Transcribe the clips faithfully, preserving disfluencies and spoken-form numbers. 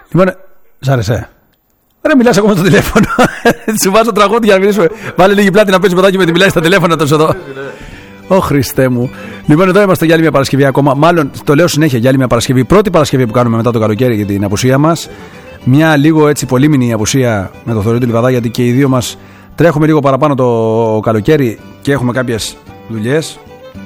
Λοιπόν, σ' άρεσε. Ρε, μιλάς ακόμα στο τηλέφωνο. Σου βάζω τραγούδια να μιλήσουμε. Βάλε λίγη πλάτη να παίζει ποτάκι με τη μιλάει στα τηλέφωνα τόσο εδώ. Ω Χριστέ μου. Λοιπόν, εδώ είμαστε για άλλη μια Παρασκευή ακόμα. Μάλλον το λέω συνέχεια για άλλη μια Παρασκευή. Πρώτη Παρασκευή που κάνουμε μετά το καλοκαίρι για την απουσία μας. Μια λίγο έτσι πολύμηνη απουσία με το Θοδωρή του Λιβαδά, γιατί και οι δύο μας τρέχουμε λίγο παραπάνω το καλοκαίρι και έχουμε κάποιες δουλειές.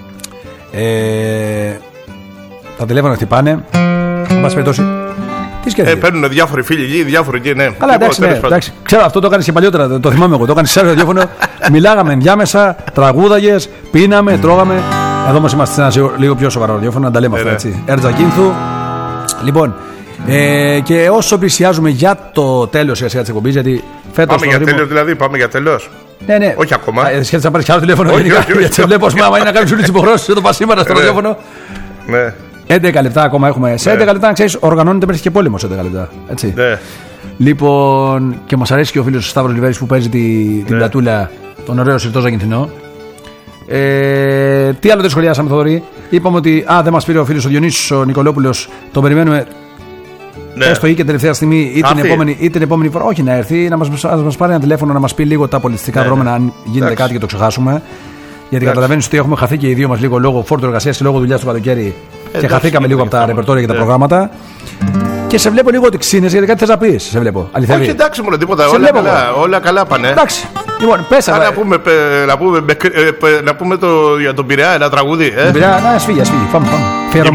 Ε, τα τηλέφωνα χτυπάνε. Εν πάση περιπτώσει. Ε, παίρνουν διάφοροι φίλοι εκεί, διάφοροι εκεί, ναι. Καλά, εντάξει, ναι, εντάξει. Ξέρω, αυτό το έκανε και παλιότερα. Το, το θυμάμαι εγώ. Το έκανε σε άλλο ραδιόφωνο. Μιλάγαμε ενδιάμεσα, τραγούδαγες, πίναμε, τρώγαμε. Εδώ μας είμαστε σε ένα λίγο πιο σοβαρό ραδιόφωνο, να τα λέμε αυτά, έτσι. Ερτζακίνθου. Λοιπόν, ε, και όσο πλησιάζουμε για το τέλος της εκπομπής, γιατί φέτος. Πάμε για ρήμο... τέλος, δηλαδή, πάμε για τέλος. Ναι, ναι. Όχι ακόμα. Ε, Σχέτιζα να πάρει κι άλλο τηλέφωνο. Γιατί βλέπω πως μάμα είναι να κάνεις όλες τις υποχρεώσεις εδώ πας σήμερα στο ραδιόφωνο. Ναι. έντεκα λεπτά ακόμα έχουμε. Σε έντεκα λεπτά, να ξέρεις, οργανώνεται μέχρι και πόλεμο σε έντεκα λεπτά. Έτσι. Ναι. Λοιπόν, και μας αρέσει και ο φίλος Σταύρος Λιβέρης που παίζει τη, την ναι. πλατούλα, τον ωραίο Σιρτό Ζακυνθινό. Ε, τι άλλο δεν σχολιάσαμε, Θοδωρή. Είπαμε ότι α, δεν μας πήρε ο φίλος ο Διονύσης ο Νικολόπουλος. Τον περιμένουμε. Ναι. Έστω ή και τελευταία στιγμή ή την, επόμενη, ή την επόμενη φορά. Όχι να έρθει, να μας, μας πάρει ένα τηλέφωνο να μας πει λίγο τα πολιτιστικά ναι, δρόμενα, αν γίνεται εντάξει. κάτι και το ξεχάσουμε. Γιατί καταλαβαίνεις ότι έχουμε χαθεί και οι δύο μας λίγο λόγω φόρτου εργασίας και λόγω δουλειάς του καλοκαίρι. Και εντάξει, χαθήκαμε λίγο από τα ρεπερτόρια και τα προγράμματα. Και σε βλέπω λίγο ότι ξύνεσαι γιατί κάτι θες να πεις. Σε βλέπω. Αληθεύει. Όχι, εντάξει, μόνο τίποτα. Όλα καλά, όλα καλά πάνε. Εντάξει. Λοιπόν, πες αλλά. Να πούμε, να πούμε, να πούμε το, για τον Πειραιά, ένα τραγούδι. Ε? Τον Πειραιά, να σφίγγει, σφίγγει. Πάμε, πάμε.